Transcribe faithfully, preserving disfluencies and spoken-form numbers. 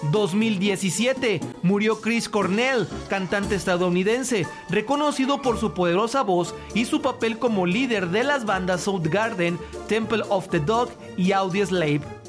dos mil diecisiete, murió Chris Cornell, cantante estadounidense, reconocido por su poderosa voz y su papel como líder de las bandas Soundgarden, Temple of the Dog y Audioslave.